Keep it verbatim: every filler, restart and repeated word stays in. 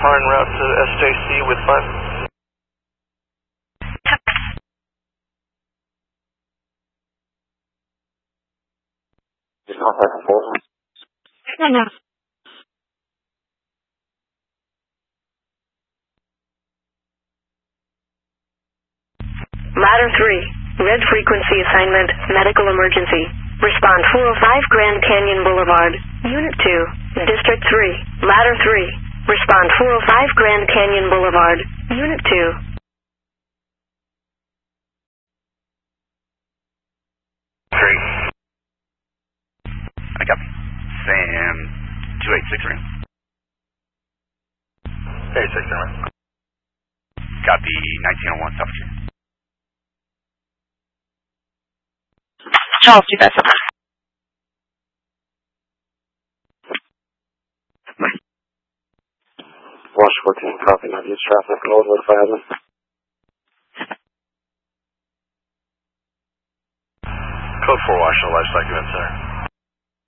car en route to S J C with five. Just contact the force. No, no. Ladder three, red frequency assignment, medical emergency. Respond four oh five Grand Canyon Boulevard, Unit two, District three, Ladder three. Respond four oh five Grand Canyon Boulevard, Unit two. Three. I got Sam two eight six ring. eight six ring. Copy nineteen oh one South Street. Charles, two five seven. Wash fourteen, copy, not use traffic, load, notify admin. Code four, Wash, no life document, sir.